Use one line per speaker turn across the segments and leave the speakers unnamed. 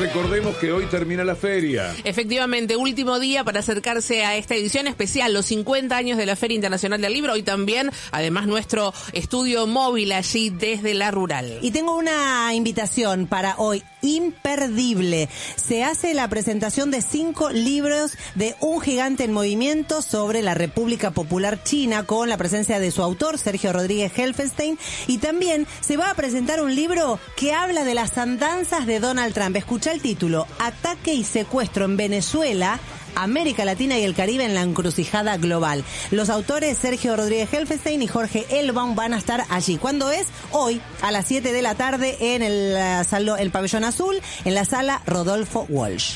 recordemos que hoy termina la feria.
Efectivamente, último día para acercarse a esta edición especial, los 50 años de la Feria Internacional del Libro. Hoy también, además, nuestro estudio móvil allí desde la Rural.
Y tengo una invitación para hoy, imperdible. Se hace la presentación de 5 libros de Un gigante en movimiento sobre la República Popular China, con la presencia de su autor, Sergio Rodríguez Helfenstein. Y también se va a presentar un libro que habla de las andanzas de Donald Trump. Escucha el título: Ataque y secuestro en Venezuela, América Latina y el Caribe en la encrucijada global. Los autores Sergio Rodríguez Helfenstein y Jorge Elbaum van a estar allí. ¿Cuándo es? Hoy, a las 7 de la tarde, en el Pabellón Azul, en la sala Rodolfo Walsh.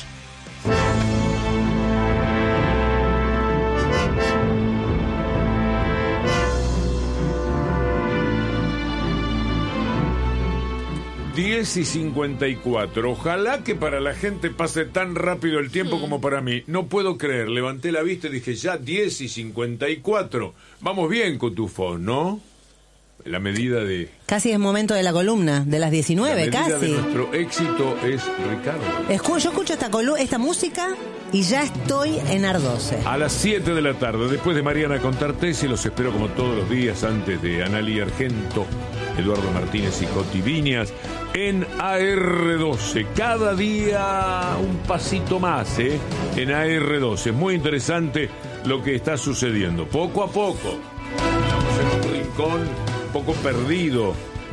Diez y 54. Ojalá que para la gente pase tan rápido el tiempo como para mí. No puedo creer. Levanté la vista y dije, ya 10 y 54. Vamos bien, Cotufo, ¿no? La medida de...
Casi es momento de la columna, de las 19,
la medida
casi.
de nuestro éxito es Ricardo.
Yo escucho esta música y ya estoy en Ardose.
A las 7 de la tarde, después de Mariana Contartesi, los espero como todos los días, antes de Analí Argento, Eduardo Martínez y Coti Viñas, en AR12. Cada día un pasito más, en AR12. Es muy interesante lo que está sucediendo. Poco a poco. Estamos en un rincón un poco perdido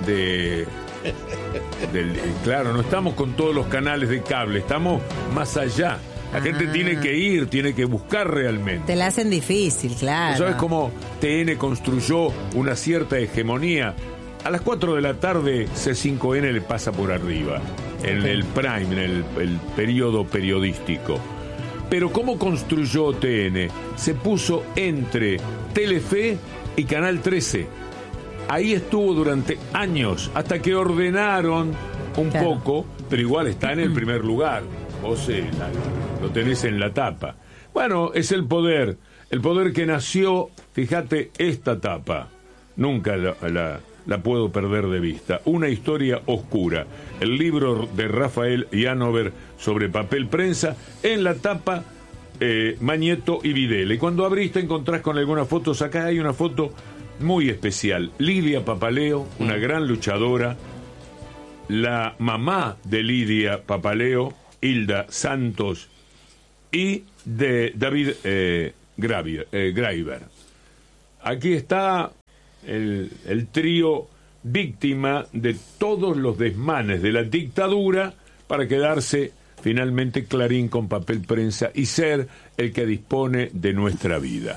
claro, no estamos con todos los canales de cable, estamos más allá. La gente tiene que ir, tiene que buscar realmente.
Te la hacen difícil, claro.
¿Sabes cómo TN construyó una cierta hegemonía? A las 4 de la tarde C5N le pasa por arriba, en el prime, en el periodo periodístico. Pero ¿cómo construyó TN? Se puso entre Telefe y Canal 13. Ahí estuvo durante años, hasta que ordenaron un poco, pero igual está en el primer lugar. Vos lo tenés en la tapa. Bueno, es el poder que nació, fíjate, esta tapa. Nunca la puedo perder de vista. Una historia oscura. El libro de Rafael Yanover sobre papel prensa, en la tapa Mañeto y Videla. Y cuando abrís te encontrás con algunas fotos. Acá hay una foto muy especial. Lidia Papaleo, una gran luchadora. La mamá de Lidia Papaleo, Hilda Santos, y de David Graeber. Aquí está el trío víctima de todos los desmanes de la dictadura para quedarse finalmente Clarín con papel prensa y ser el que dispone de nuestra vida.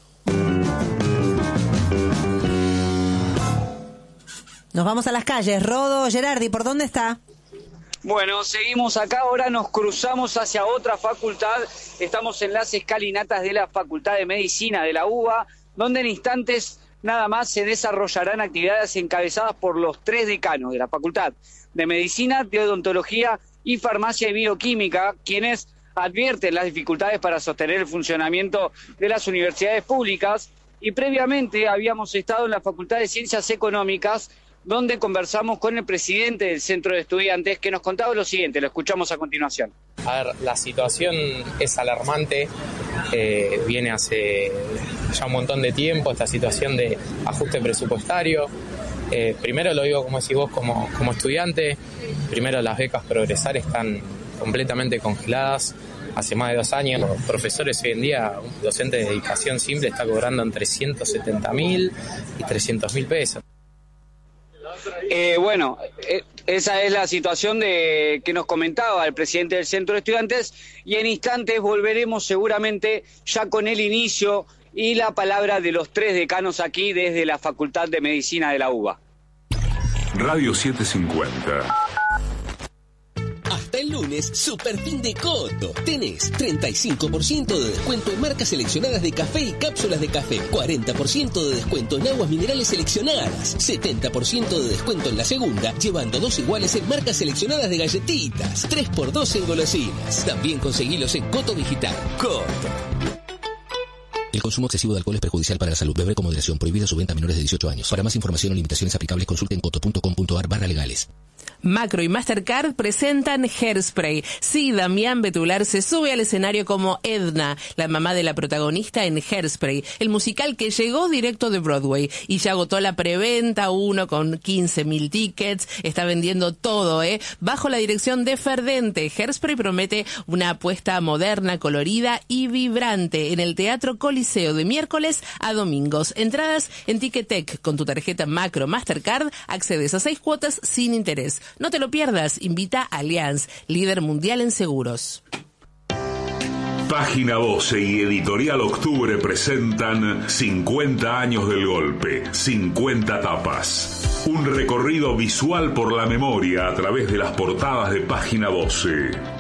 Nos vamos a las calles. Rodo Gerardi, ¿por dónde está?
Bueno, seguimos acá, ahora nos cruzamos hacia otra facultad. Estamos en las escalinatas de la Facultad de Medicina de la UBA, donde en instantes nada más se desarrollarán actividades encabezadas por los 3 decanos de la Facultad de Medicina, de Odontología y Farmacia y Bioquímica, quienes advierten las dificultades para sostener el funcionamiento de las universidades públicas. Y previamente habíamos estado en la Facultad de Ciencias Económicas, donde conversamos con el presidente del Centro de Estudiantes, que nos contaba lo siguiente, lo escuchamos a continuación.
A ver, la situación es alarmante, viene hace ya un montón de tiempo, esta situación de ajuste presupuestario. Primero lo digo, como decís vos, como estudiante, primero las becas Progresar están completamente congeladas. Hace más de 2 años, los profesores hoy en día, un docente de dedicación simple está cobrando entre 170.000 y 300.000 pesos.
Bueno, esa es la situación que nos comentaba el presidente del Centro de Estudiantes, y en instantes volveremos seguramente ya con el inicio y la palabra de los 3 decanos aquí desde la Facultad de Medicina de la UBA.
Radio 750.
Hasta el lunes, super fin de Coto. Tenés 35% de descuento en marcas seleccionadas de café y cápsulas de café, 40% de descuento en aguas minerales seleccionadas, 70% de descuento en la segunda, llevando 2 iguales en marcas seleccionadas de galletitas, 3x2 en golosinas. También conseguilos en Coto Digital. Coto. El consumo excesivo de alcohol es perjudicial para la salud. Beber con moderación. Prohibida su venta a menores de 18 años. Para más información o limitaciones aplicables, consulte en coto.com.ar/legales.
Macro y Mastercard presentan Hairspray. Sí, Damián Betular se sube al escenario como Edna, la mamá de la protagonista en Hairspray, el musical que llegó directo de Broadway y ya agotó la preventa, uno con 15.000 tickets, está vendiendo todo, bajo la dirección de Ferdente. Hairspray promete una apuesta moderna, colorida y vibrante en el Teatro Coliseo de miércoles a domingos. Entradas en Ticketek. Con tu tarjeta Macro Mastercard accedes a 6 cuotas sin interés. No te lo pierdas, invita a Allianz, líder mundial en seguros.
Página 12 y Editorial Octubre presentan 50 años del golpe, 50 tapas. Un recorrido visual por la memoria a través de las portadas de Página 12.